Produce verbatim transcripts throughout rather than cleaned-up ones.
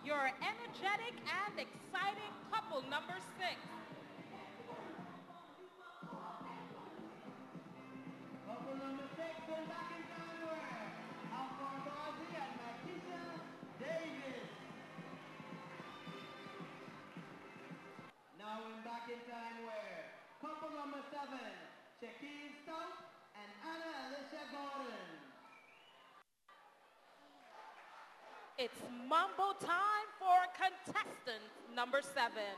your energetic and exciting couple number six. Couple number six goes back in time where Alphonse Ozzy and Makisha Davis. Now we're back in time where couple number seven, Shaquille Stout and Anna Alicia Gordon. It's mambo time for contestant number seven.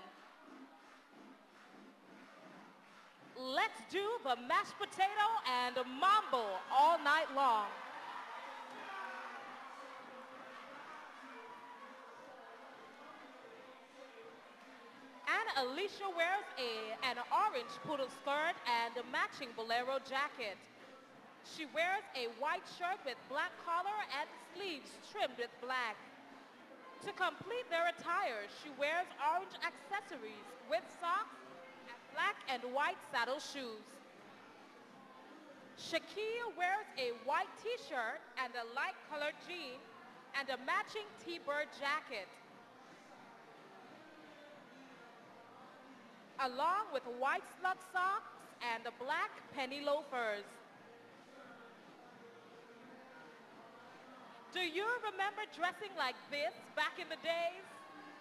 Let's do the mashed potato and mambo all night long. Anna Alicia wears a, an orange poodle skirt and a matching bolero jacket. She wears a white shirt with black collar and sleeves trimmed with black. To complete their attire, she wears orange accessories with socks and black and white saddle shoes. Shaquille wears a white t-shirt and a light colored jean and a matching T-bird jacket, along with white slug socks and black penny loafers. Do you remember dressing like this back in the days?